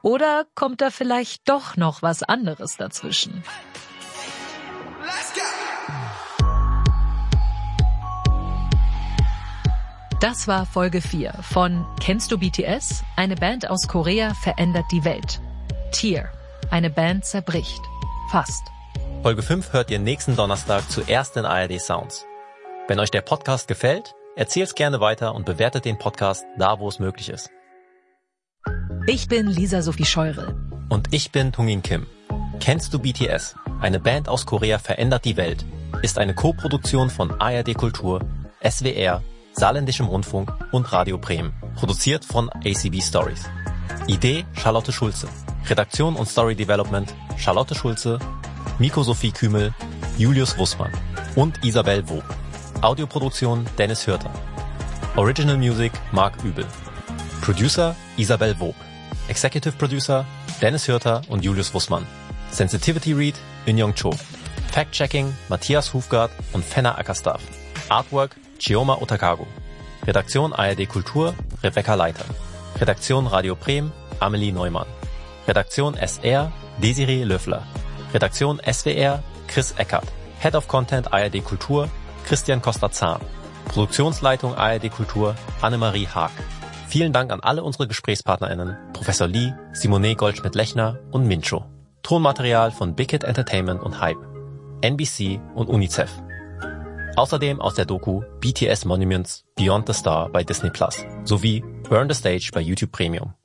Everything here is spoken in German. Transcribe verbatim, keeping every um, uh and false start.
Oder kommt da vielleicht doch noch was anderes dazwischen? Das war Folge vier von Kennst du B T S? Eine Band aus Korea verändert die Welt. Tear. Eine Band zerbricht. Fast. Folge fünf hört ihr nächsten Donnerstag zuerst in A R D Sounds. Wenn euch der Podcast gefällt, erzählt's gerne weiter und bewertet den Podcast da, wo es möglich ist. Ich bin Lisa Sophie Scheurel. Und ich bin Tungin Kim. Kennst du B T S? Eine Band aus Korea verändert die Welt ist eine Co-Produktion von A R D Kultur, S W R, Saarländischem Rundfunk und Radio Bremen. Produziert von A C B Stories. Idee Charlotte Schulze. Redaktion und Story Development Charlotte Schulze, Miko Sophie Kümel, Julius Wussmann und Isabel Wob. Audioproduktion Dennis Hürter. Original Music Marc Übel. Producer Isabel Wob. Executive Producer Dennis Hürter und Julius Wussmann. Sensitivity Read Eun-Young Cho. Fact-Checking Matthias Hufgart und Fenna Ackerstaff. Artwork Chioma Otakago. Redaktion A R D Kultur Rebecca Leiter. Redaktion Radio Bremen Amelie Neumann. Redaktion S R Desiree Löffler. Redaktion S W R Chris Eckert. Head of Content A R D Kultur Christian Costa-Zahn. Produktionsleitung A R D Kultur Annemarie Haag. Vielen Dank an alle unsere GesprächspartnerInnen Professor Lee, Simone Goldschmidt-Lechner und Mincho. Tonmaterial von Big Hit Entertainment und Hype, N B C und UNICEF. Außerdem aus der Doku B T S Monuments Beyond the Star bei Disney Plus sowie Burn the Stage bei YouTube Premium.